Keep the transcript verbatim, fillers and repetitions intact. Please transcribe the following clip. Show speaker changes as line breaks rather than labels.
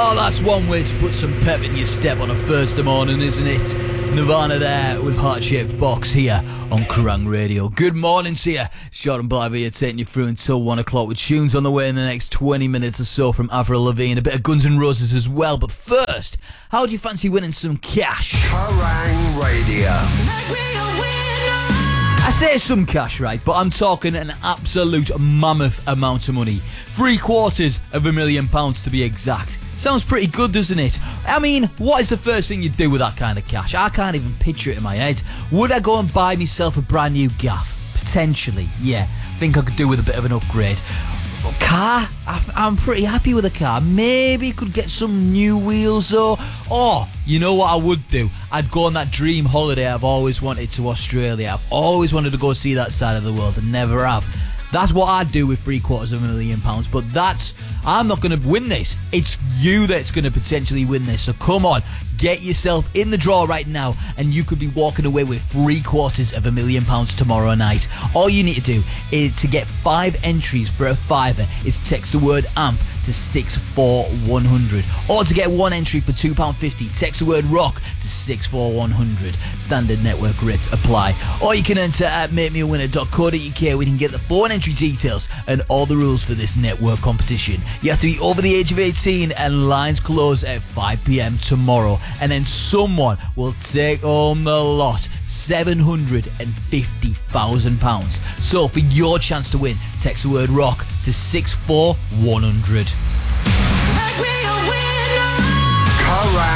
Oh, that's one way to put some pep in your step on a Thursday morning, isn't it? Nirvana there with Heart-Shaped Box here on Kerrang Radio. Good morning to you. Jordan Blythe here taking you through until one o'clock with tunes on the way in the next twenty minutes or so from Avril Lavigne. A bit of Guns N' Roses as well. But first, how do you fancy winning some cash?
Kerrang Radio.
I say some cash, right, but I'm talking an absolute mammoth amount of money. Three quarters of a million pounds to be exact. Sounds pretty good, doesn't it? I mean, what is the first thing you do with that kind of cash? I can't even picture it in my head. Would I go and buy myself a brand new gaff? Potentially, yeah. Think I could do with a bit of an upgrade. Car? I'm pretty happy with a car. Maybe could get some new wheels though. Or, you know what I would do? I'd go on that dream holiday I've always wanted to Australia. I've always wanted to go see that side of the world and never have. That's what I'd do with three quarters of a million pounds. But that's, I'm not going to win this. It's you that's going to potentially win this. So come on, get yourself in the draw right now and you could be walking away with three quarters of a million pounds tomorrow night. All you need to do is to get five entries for a fiver is text the word AMP to six four one hundred. Or to get one entry for two pounds fifty, text the word ROCK to six four one hundred. Standard network rates apply. Or you can enter at make me a winner dot co dot uk where you can get the phone entry details and all the rules for this network competition. You have to be over the age of eighteen and lines close at five p.m. tomorrow. And then someone will take home the lot, seven hundred fifty thousand pounds. So for your chance to win, text the word ROCK to six four one hundred.
Kerrang!